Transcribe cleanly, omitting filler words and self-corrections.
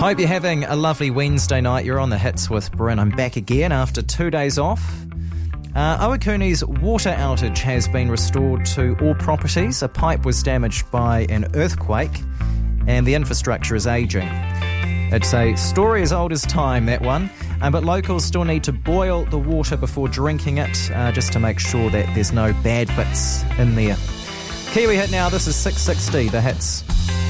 Hope you're having a lovely Wednesday night. You're on the hits with Bryn. I'm back again after 2 days off. Owakuni's water outage has been restored to all properties. A pipe was damaged by an earthquake and the infrastructure is ageing. It's a story as old as time, that one, but locals still need to boil the water before drinking it, just to make sure that there's no bad bits in there. Kiwi Hit now, this is 660, The Hits.